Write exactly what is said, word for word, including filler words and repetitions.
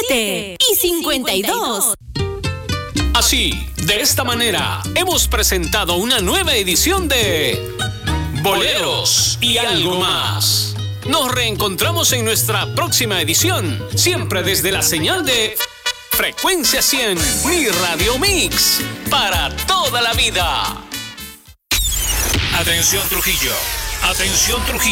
siete y cincuenta y dos. Así, de esta manera, hemos presentado una nueva edición de Boleros y algo más. Nos reencontramos en nuestra próxima edición, siempre desde la señal de Frecuencia cien, mi Radio Mix, para toda la vida. Atención Trujillo, atención Trujillo.